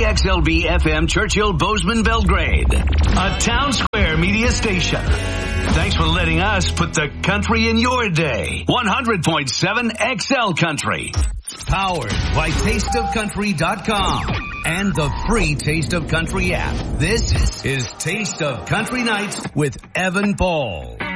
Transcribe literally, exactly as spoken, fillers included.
X L B F M Churchill Bozeman Belgrade, a Town Square media station. Thanks for letting us put the country in your day. one hundred point seven X L Country. Powered by taste of country dot com and the free Taste of Country app. This is Taste of Country Nights with Evan Paul.